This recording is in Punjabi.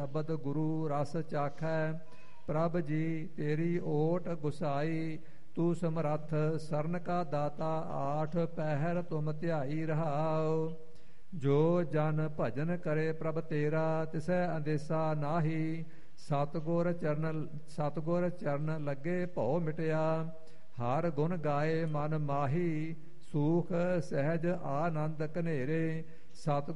ਸ਼ਬਦ ਗੁਰੂ ਰਸ ਚਾਖੈ। ਪ੍ਰਭ ਜੀ ਤੇਰੀ ਓਟ ਗੁਸਾਈ, ਤੂੰ ਸਮਰੱਥ ਸਰਨ ਕਾ ਦਾਤਾ। ਆਠ ਪਹਿਰ ਤੁਮ ਧਿਆਈ ਰਹਾਉ। ਜੋ ਜਨ ਭਜਨ ਕਰੇ ਪ੍ਰਭ ਤੇਰਾ, ਤਿਸੈ ਅੰਦੇਸਾ ਨਾਹੀ। ਸਤਿਗੁਰ ਚਰਨ ਲੱਗੇ ਭਉ ਮਿਟਿਆ। ਹਰ ਗੁਣ ਗਾਏ ਮਨ ਮਾਹੀ, ਸੂਖ ਸਹਿਜ ਆਨੰਦ ਘਨੇਰੇ। ਸਤਿ